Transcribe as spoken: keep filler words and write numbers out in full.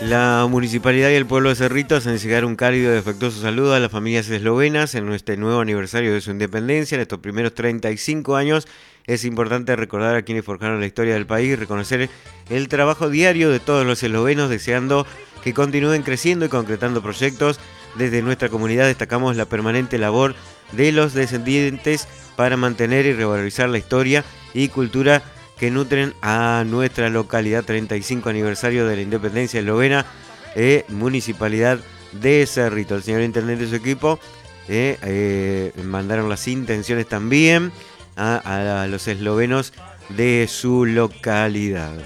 La municipalidad y el pueblo de Cerrito hacen llegar un cálido y afectuoso saludo a las familias eslovenas en este nuevo aniversario de su independencia. En estos primeros treinta y cinco años es importante recordar a quienes forjaron la historia del país y reconocer el trabajo diario de todos los eslovenos, deseando que continúen creciendo y concretando proyectos. Desde nuestra comunidad destacamos la permanente labor de los descendientes para mantener y revalorizar la historia y cultura que nutren a nuestra localidad. Treinta y cinco aniversario de la independencia eslovena, eh, municipalidad de Cerrito. El señor intendente y su equipo eh, eh, mandaron las intenciones también a, a los eslovenos de su localidad.